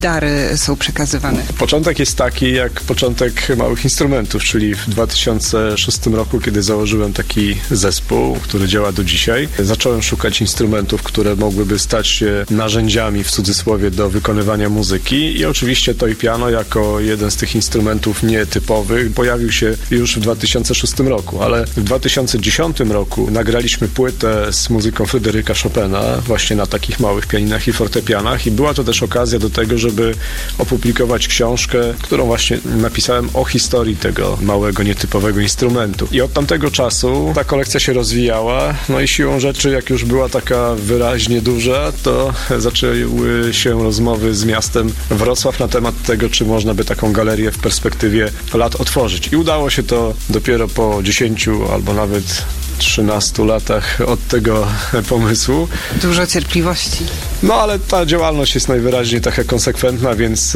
dary są przekazywane? Początek jest taki jak początek małych instrumentów, czyli w 2006 roku, kiedy założyłem taki zespół, który działa do dzisiaj, zacząłem szukać instrumentów, które mogłyby stać się narzędziami, w cudzysłowie, do wykonywania muzyki i oczywiście toy piano jako jeden z tych instrumentów nietypowych pojawił się już w 2006 roku, ale w 2010 roku nagraliśmy płytę z muzyką Fryderyka Chopina właśnie na takich małych pianinach i fortepianach i była to też okazja do tego, żeby opublikować książkę, którą właśnie napisałem o historii tego małego, nietypowego instrumentu. I od tamtego czasu ta kolekcja się rozwijała, no i siłą rzeczy, jak już była taka wyraźnie duża, to zaczęły się rozmowy z miastem Wrocław na temat tego, czy można by taką galerię w perspektywie lat otworzyć. I udało się to dopiero po 10 albo nawet 13 latach od tego pomysłu. Dużo cierpliwości. No ale ta działalność jest najwyraźniej taka konsekwentna,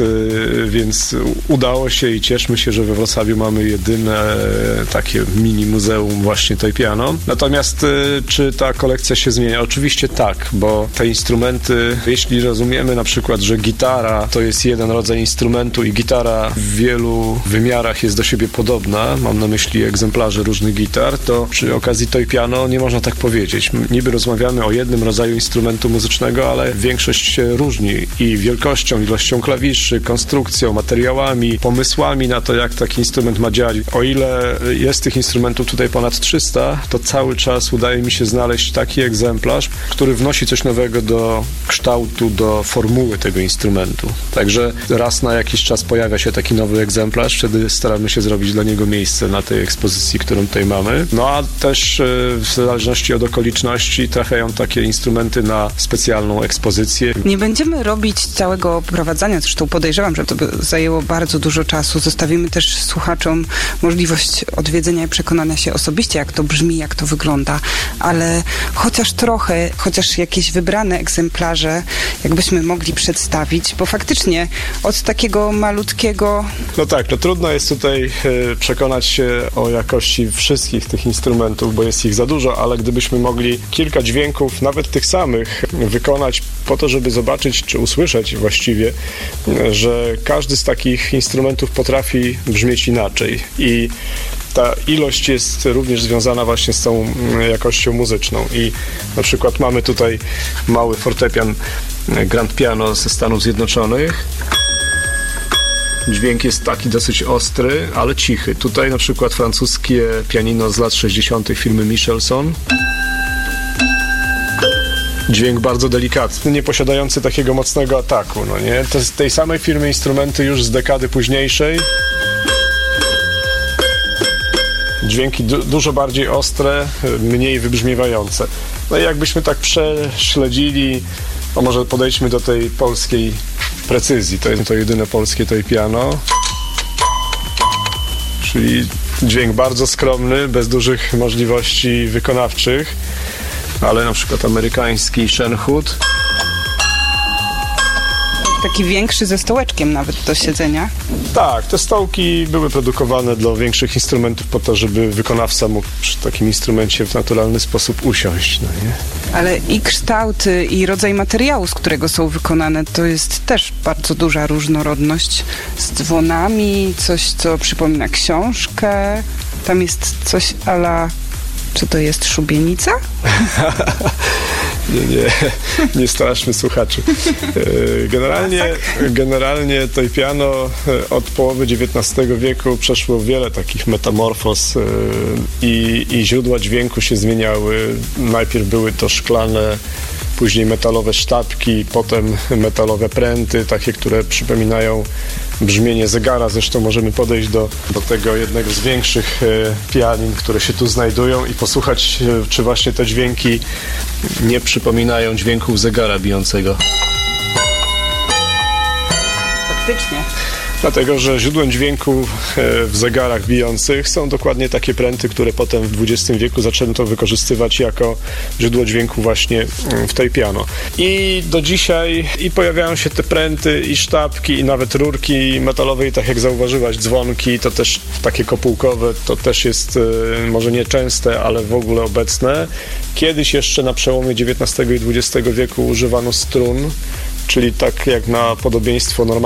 więc udało się i cieszmy się, że we Wrocławiu mamy jedyne takie mini muzeum właśnie toy piano. Natomiast czy ta kolekcja się zmienia? Oczywiście tak, bo te instrumenty, jeśli rozumiemy na przykład, że gitara to jest jeden rodzaj instrumentu i gitara w wielu wymiarach jest do siebie podobna, mam na myśli egzemplarze różnych gitar, to przy okazji toy piano nie można tak powiedzieć. Niby rozmawiamy o jednym rodzaju instrumentu muzycznego, ale większość się różni i wielkością, ilością klawiszy, konstrukcją, materiałami, pomysłami na to, jak taki instrument ma działać. O ile jest tych instrumentów tutaj ponad 300, to cały czas udaje mi się znaleźć taki egzemplarz, który wnosi coś nowego do kształtu, do formuły tego instrumentu. Także raz na jakiś czas pojawia się taki nowy egzemplarz, wtedy staramy się zrobić dla niego miejsce na tej ekspozycji, którą tutaj mamy. No a też w zależności od okoliczności trafiają takie instrumenty na specjalną ekspozycję. Nie będziemy robić całego oprowadzania, zresztą podejrzewam, że to by zajęło bardzo dużo czasu. Zostawimy też słuchaczom możliwość odwiedzenia i przekonania się osobiście, jak to brzmi, jak to wygląda, ale chociaż trochę, chociaż jakieś wybrane egzemplarze, jakbyśmy mogli przedstawić, bo faktycznie od takiego malutkiego... No tak, no trudno jest tutaj przekonać się o jakości wszystkich tych instrumentów, bo jest ich za dużo, ale gdybyśmy mogli kilka dźwięków, nawet tych samych, wykonać po to, żeby zobaczyć, czy usłyszeć właściwie, że każdy z takich instrumentów potrafi brzmieć inaczej i ta ilość jest również związana właśnie z tą jakością muzyczną i na przykład mamy tutaj mały fortepian Grand Piano ze Stanów Zjednoczonych. Dźwięk jest taki dosyć ostry, ale cichy. Tutaj na przykład francuskie pianino z lat 60. firmy Michelson. Dźwięk bardzo delikatny, nie posiadający takiego mocnego ataku, no nie? To z tej samej firmy instrumenty już z dekady późniejszej. Dźwięki dużo bardziej ostre, mniej wybrzmiewające. No i jakbyśmy tak prześledzili, a może podejdźmy do tej polskiej precyzji. To jest to jedyne polskie toy piano. Czyli dźwięk bardzo skromny, bez dużych możliwości wykonawczych, ale na przykład amerykański Shenhud. Taki większy ze stołeczkiem nawet do siedzenia. Tak, te stołki były produkowane dla większych instrumentów po to, żeby wykonawca mógł przy takim instrumencie w naturalny sposób usiąść. No nie? Ale i kształty, i rodzaj materiału, z którego są wykonane, to jest też bardzo duża różnorodność. Z dzwonami, coś, co przypomina książkę. Tam jest coś a la... Czy to jest szubienica? Nie straszmy słuchaczy. Generalnie toy piano od połowy XIX wieku przeszło wiele takich metamorfoz i źródła dźwięku się zmieniały. Najpierw były to szklane, później metalowe sztabki, potem metalowe pręty, takie, które przypominają brzmienie zegara. Zresztą możemy podejść do tego jednego z większych pianin, które się tu znajdują i posłuchać, czy właśnie te dźwięki nie przypominają dźwięków zegara bijącego. Faktycznie. Dlatego, że źródłem dźwięku w zegarach bijących są dokładnie takie pręty, które potem w XX wieku zaczęto wykorzystywać jako źródło dźwięku właśnie w toy piano. I do dzisiaj pojawiają się te pręty i sztabki i nawet rurki metalowe i tak jak zauważyłaś, dzwonki, to też takie kopułkowe, to też jest może nieczęste, ale w ogóle obecne. Kiedyś jeszcze na przełomie XIX i XX wieku używano strun czyli tak jak na podobieństwo normalne